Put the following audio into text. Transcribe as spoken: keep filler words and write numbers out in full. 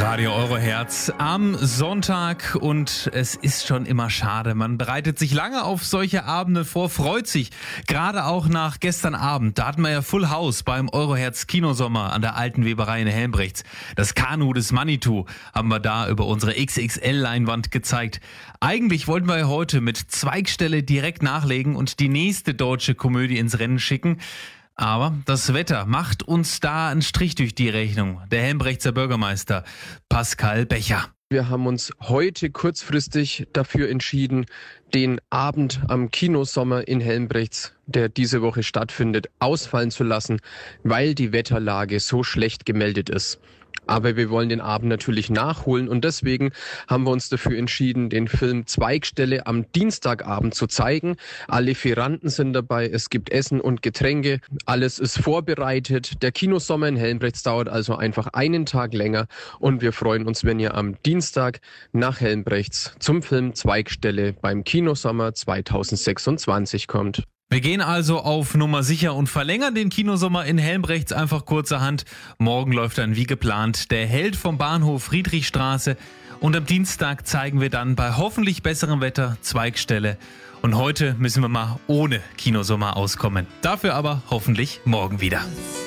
Radio Euroherz am Sonntag und es ist schon immer schade. Man bereitet sich lange auf solche Abende vor, freut sich, gerade auch nach gestern Abend. Da hatten wir ja Full House beim Euroherz Kinosommer an der alten Weberei in Helmbrechts. Das Kanu des Manitou haben wir da über unsere X X L-Leinwand gezeigt. Eigentlich wollten wir ja heute mit Zweigstelle direkt nachlegen und die nächste deutsche Komödie ins Rennen schicken. Aber das Wetter macht uns da einen Strich durch die Rechnung. Der Helmbrechtser Bürgermeister Pascal Becher. Wir haben uns heute kurzfristig dafür entschieden, den Abend am Kinosommer in Helmbrechts, der diese Woche stattfindet, ausfallen zu lassen, weil die Wetterlage so schlecht gemeldet ist. Aber wir wollen den Abend natürlich nachholen und deswegen haben wir uns dafür entschieden, den Film Zweigstelle am Dienstagabend zu zeigen. Alle Lieferanten sind dabei, es gibt Essen und Getränke, alles ist vorbereitet. Der Kinosommer in Helmbrechts dauert also einfach einen Tag länger und wir freuen uns, wenn ihr am Dienstag nach Helmbrechts zum Film Zweigstelle beim Kinosommer zweitausendsechsundzwanzig kommt. Wir gehen also auf Nummer sicher und verlängern den Kinosommer in Helmbrechts einfach kurzerhand. Morgen läuft dann wie geplant der Held vom Bahnhof Friedrichstraße und am Dienstag zeigen wir dann bei hoffentlich besserem Wetter Zweigstelle. Und heute müssen wir mal ohne Kinosommer auskommen. Dafür aber hoffentlich morgen wieder.